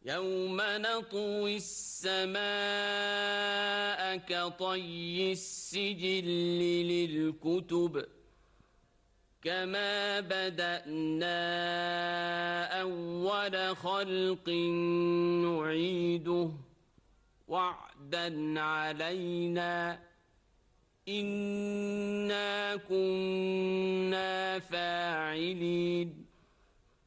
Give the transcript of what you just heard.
يوم نطوي السماء كطي السجل للكتب كما بدأنا أول خلق نعيده وعدا علينا إنا كنا فاعلين